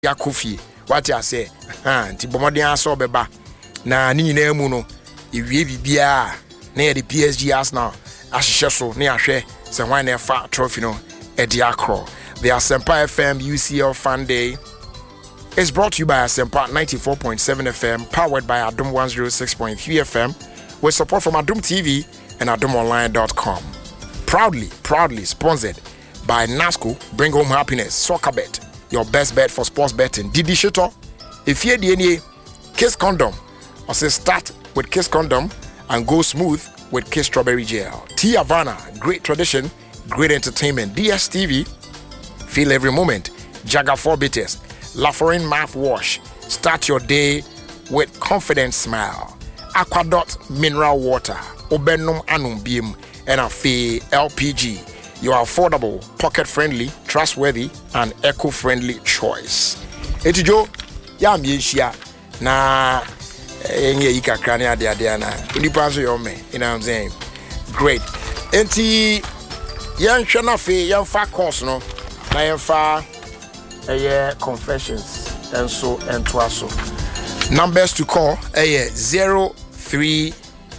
Yakufi. What you say? Nti bomodin aso beba. Na ni nyina mu no ewie bibia na the PSG Arsenal ahyehyɛ so na yahwɛ sɛ hwan na fa trophy no edi akro. The Asempa FM UCL Fan Day is brought to you by Asempa 94.7 FM, powered by Adum 106.3 FM, with support from Adum TV and adumonline.com. Proudly sponsored by NASCO. Bring home happiness. Soccer Bet, your best bet for sports betting. Didi Shito, if you're DNA, Kiss Condom. I say start with Kiss Condom and go smooth with Kiss Strawberry Gel. T Havana, great tradition, great entertainment. DSTV, feel every moment. Jagger 4 bitters. Laforin mouthwash. Start your day with confident smile. Aquadot mineral water. Obenum anum beam. And a fee LPG. Your affordable, pocket-friendly, trustworthy, and eco-friendly choice. Etijo, ya miyeshia na enye ika krani ade na. Unipanso yome, you know what I'm saying? Great. Enti yan shana fe yan fa course no. Na yan fa confessions and so and twaso. Numbers to call 0302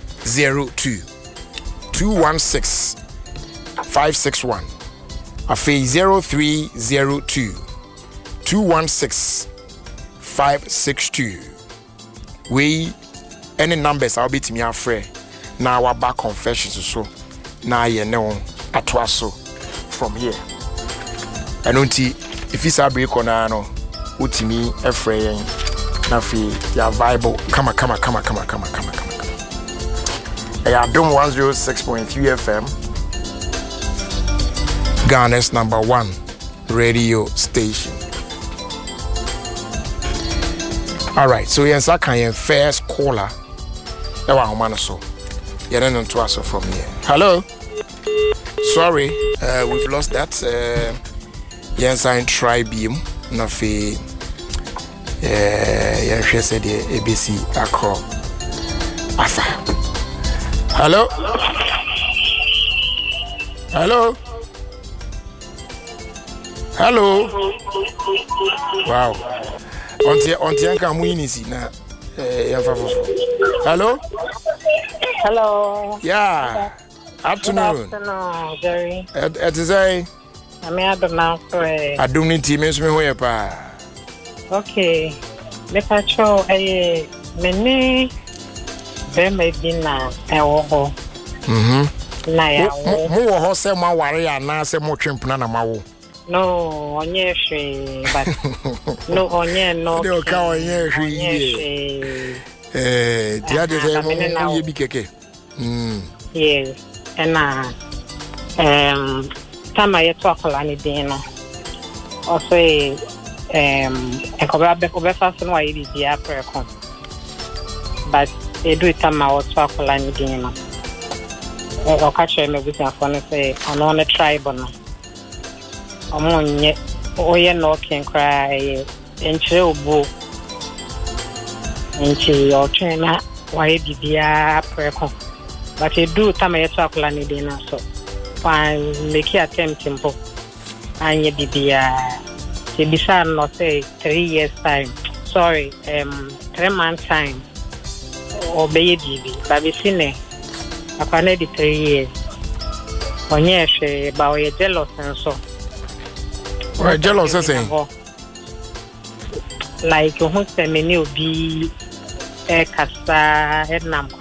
216 561. Afi 0302 216 562. We any numbers I'll be to me afraid. Now our back confessions so. Now you know atwaso from here. And until if it's a break on ano, utimi afraid nafi ya Bible. Come. Adum 106.3 FM, Ghana's #1 radio station. All right, so yes, I can first caller. So from here. Hello. Sorry, we've lost that. Yes, I try beam. Nafi. Yeah, she said ABC Accra. Afa. Hello. Wow. Onti anka muinisi na Hello. Yeah. Afternoon. Jerry. It is I. I'm Adum ni team me ho pa. Okay. Me patrol many be na ewo. Na ya wo. Mo ho se ma ware ya na se mo twempuna na mawo. No, onye hwe but no onye no. De ka onye hwe. Dia de se mo ye bi keke. Yes. And time I talk on the no. Also enkobe fast no I did ya precon. But do it time I talk on the no. O catch me with phone say on a tribe no. Omonye oye no can cry enche obo. Enche o trainer why did ya precon. But you do time I talk on the no so. Fine, make your attempt simple. And you did not say 3 years time. Sorry, 3 months time. Obey DB. But we seen it. I can't 3 years. On yes, but we're jealous and so. We're jealous, saying. Like you who say many will be a casta head nam.